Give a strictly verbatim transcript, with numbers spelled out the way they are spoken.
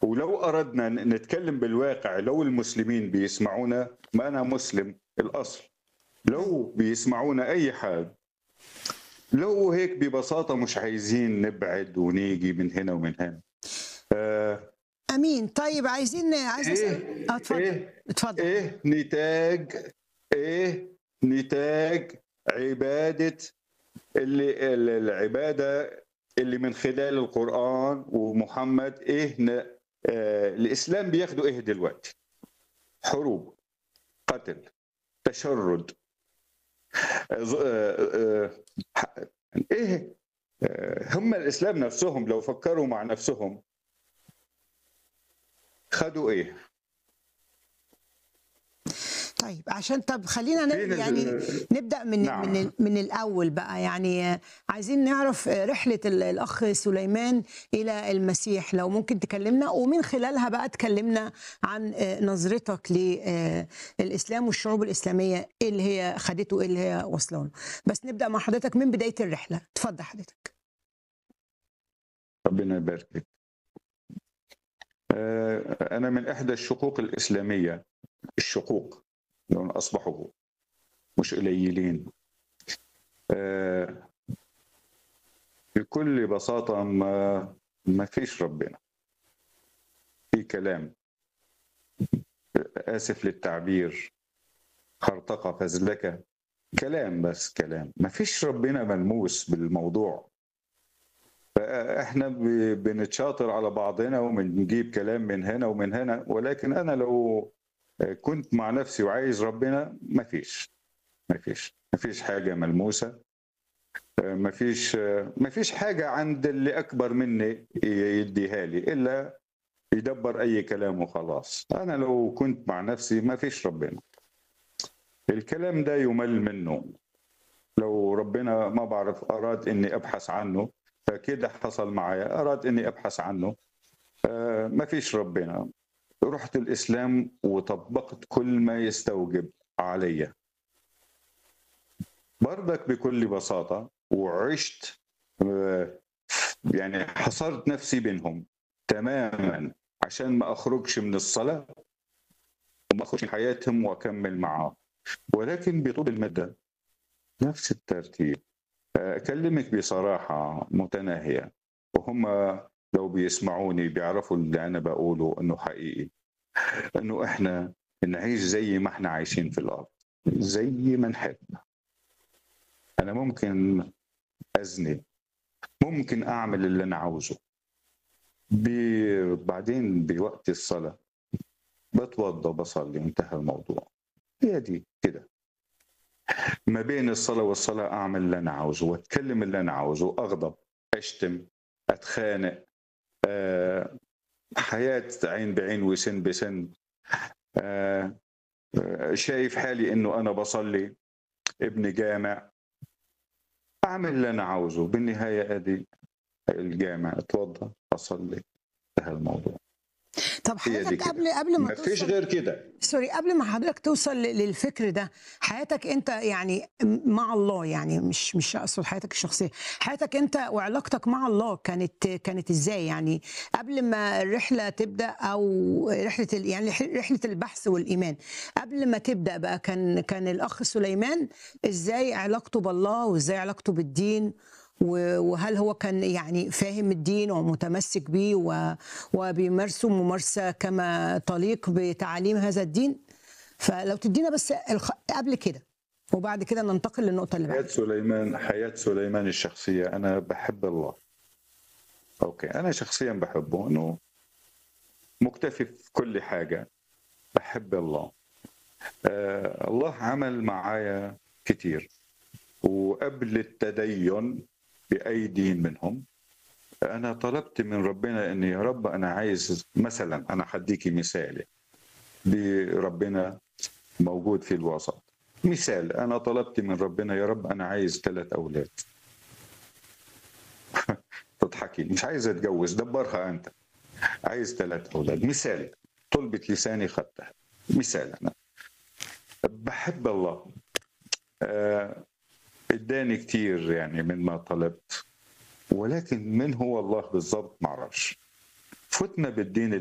ولو أردنا ن نتكلم بالواقع، لو المسلمين بيسمعونا، ما أنا مسلم الأصل، أيوه. لو بيسمعونا أي حد، لو هيك ببساطة مش عايزين نبعد ونيجي من هنا ومن هنا. آآ أمين. طيب عايزين عايزة أسأل إيه آه اتفضل، إيه اتفضل حضرتك. إيه نتاج إيه نتاج عبادة اللي ال العبادة اللي من خلال القرآن ومحمد، إيه ن آآ الإسلام بياخدوا إيه دلوقتي؟ حروب، قتل، تشرُّد، ظ آآ ح إيه آآ هم الإسلام نفسهم لو فكّروا مع نفسهم خدوا إيه؟ طيب عشان طب خلّينا ن فين يعني ال نبدأ من من نعم. ال من الأول بقى، يعني عايزين نعرف رحلة ال الأخ سليمان إلى المسيح، لو ممكن تكلمنا، ومن خلالها بقى تكلمنا عن آآ نظرتك ل آآ الإسلام والشعوب الإسلامية، إيه اللي هي خدته، إيه اللي هي واصلة له. بس نبدأ مع حضرتك من بداية الرحلة، اتفضل حضرتك. ربنا يبارك فيك. آآ أنا من إحدى الشقوق الإسلامية، الشقوق لأن أصبحوا مش قليلين. آآ بكل بساطة ما ما فيش ربنا. في كلام، آسف للتعبير، خرطقة، فزلكة، كلام بس كلام، ما فيش ربنا ملموس بالموضوع. فإحنا ب بنتشاطر على بعضنا وبنجيب كلام من هنا ومن هنا، ولكن أنا لو كنت مع نفسي وعايز ربنا، ما فيش، ما فيش، ما فيش حاجة ملموسة، ما فيش ما فيش حاجة عند اللي أكبر مني يديها لي، إلا يدبر أي كلام وخلاص. أنا لو كنت مع نفسي ما فيش ربنا. الكلام ده يمل منه. لو ربنا ما بعرف أراد إني أبحث عنه، فكده حصل معايا، أراد إني أبحث عنه، آه ما فيش ربنا. رحت الإسلام وطبقت كل ما يستوجب علي، برضك بكل بساطة، وعشت آه يعني حصرت نفسي بينهم تماما عشان ما أخرجش من الصلاة وما أخرجش من حياتهم وأكمل معاهم. ولكن بطول المدى نفس الترتيب. أكلمك بصراحة متناهية، وهم لو بيسمعوني بيعرفوا اللي أنا بقوله إنه حقيقي، إنه إحنا نعيش زي ما إحنا عايشين في الأرض، زي ما نحب. أنا ممكن أذنب، ممكن أعمل اللي أنا عاوزه، بعدين بوقت الصلاة بتوضى بصلي، انتهى الموضوع. هي دي كده. ما بين الصلاة والصلاة أعمل اللي أنا عاوزه، وأتكلم اللي أنا عاوزه، أغضب، أشتم، أتخانق، أه حياة عين بعين وسن بسن. أه شايف حالي إنه أنا بصلي ابن جامع، أعمل اللي أنا عاوزه. بالنهاية أدي الجامع، أتوضى، أصلي، انتهى الموضوع. طب هي دي حضرتك كده، قبل قبل ما ما فيش توصل غير كده. سوري، قبل ما حضرتك توصل ل للفكر ده، حياتك أنت يعني مع الله، يعني مش مش أقصد حياتك الشخصية، حياتك أنت وعلاقتك مع الله كانت كانت إزاي؟ يعني قبل ما الرحلة تبدأ، أو رحلة ال يعني رحلة البحث والإيمان، قبل ما تبدأ بقى، كان كان الأخ سليمان إزاي علاقته بالله، وإزاي علاقته بالدين، و وهل هو كان يعني فاهم الدين ومتمسك بيه و وبيمارسه ممارسة كما تليق بتعاليم هذا الدين؟ فلو تدينا بس الخ... قبل كده، وبعد كده ننتقل للنقطة اللي حياة بعد كده. سليمان، حياة سليمان الشخصية، أنا بحب الله. أوكي، أنا شخصيا بحبه، إنه مكتفي في كل حاجة، بحب الله. آه الله عمل معايا كتير، وقبل التدين بأي دين منهم، أنا طلبت من ربنا إني يا رب أنا عايز مثلا، أنا حديكي مثال بربنا موجود في الوسط. مثال، أنا طلبت من ربنا يا رب أنا عايز ثلاث أولاد. تضحكي، مش عايز أتجوز، دبرها أنت. عايز ثلاث أولاد، مثال، طلبة لساني خدتها. مثال، أنا بحب الله، آه، اداني كتير يعني من ما طلبت، ولكن من هو الله بالضبط معرفش. فتنا بالدين